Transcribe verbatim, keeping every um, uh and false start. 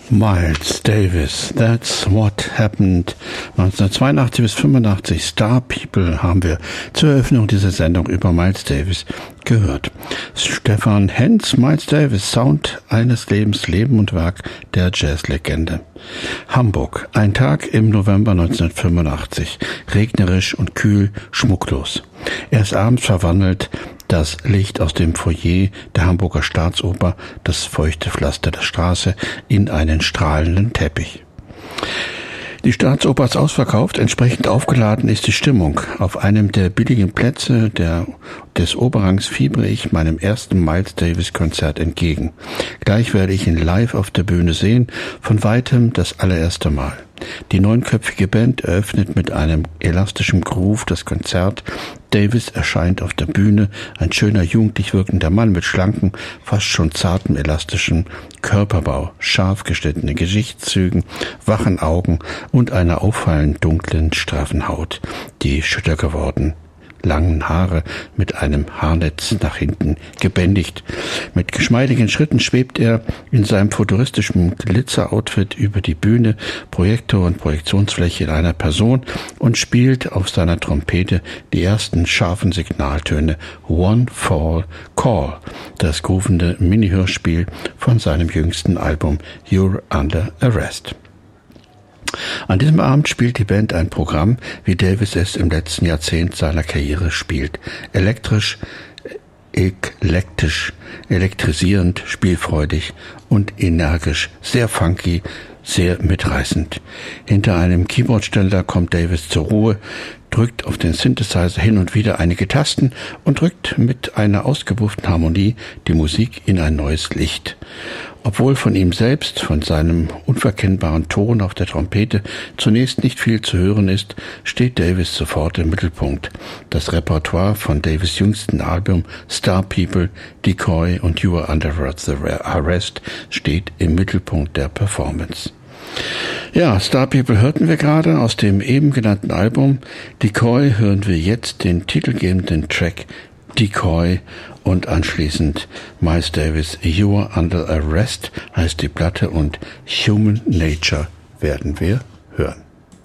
Miles Davis, That's What Happened. neunzehnhundertzweiundachtzig bis fünfundachtzig, Star People, haben wir zur Eröffnung dieser Sendung über Miles Davis gehört. Stefan Henz, Miles Davis, Sound eines Lebens, Leben und Werk der Jazzlegende. Hamburg, ein Tag im November neunzehnhundertfünfundachtzig, regnerisch und kühl, schmucklos. Erst abends verwandelt das Licht aus dem Foyer der Hamburger Staatsoper das feuchte Pflaster der Straße in einen strahlenden Teppich. Die Staatsoper ist ausverkauft, entsprechend aufgeladen ist die Stimmung. Auf einem der billigen Plätze der, des Oberrangs fiebere ich meinem ersten Miles Davis Konzert entgegen. Gleich werde ich ihn live auf der Bühne sehen, von weitem das allererste Mal. Die neunköpfige Band eröffnet mit einem elastischen Groove das Konzert. Davis erscheint auf der Bühne, ein schöner, jugendlich wirkender Mann mit schlankem, fast schon zartem, elastischen Körperbau, scharf geschnittene Gesichtszügen, wachen Augen und einer auffallend dunklen, straffen Haut, die schütter geworden, langen Haare mit einem Haarnetz nach hinten gebändigt. Mit geschmeidigen Schritten schwebt er in seinem futuristischen Glitzer-Outfit über die Bühne, Projektor und Projektionsfläche in einer Person und spielt auf seiner Trompete die ersten scharfen Signaltöne One Fall Call, das groovende Mini-Hörspiel von seinem jüngsten Album You're Under Arrest. An diesem Abend spielt die Band ein Programm, wie Davis es im letzten Jahrzehnt seiner Karriere spielt. Elektrisch, eklektisch, elektrisierend, spielfreudig und energisch, sehr funky, sehr mitreißend. Hinter einem Keyboardständer kommt Davis zur Ruhe, drückt auf den Synthesizer hin und wieder einige Tasten und drückt mit einer ausgebufften Harmonie die Musik in ein neues Licht. Obwohl von ihm selbst, von seinem unverkennbaren Ton auf der Trompete zunächst nicht viel zu hören ist, steht Davis sofort im Mittelpunkt. Das Repertoire von Davis' jüngsten Album Star People, Decoy und You Are Under Arrest steht im Mittelpunkt der Performance. Ja, Star People hörten wir gerade aus dem eben genannten Album. Decoy hören wir jetzt den titelgebenden Track Decoy und anschließend Miles Davis You Are Under Arrest heißt die Platte und Human Nature werden wir hören.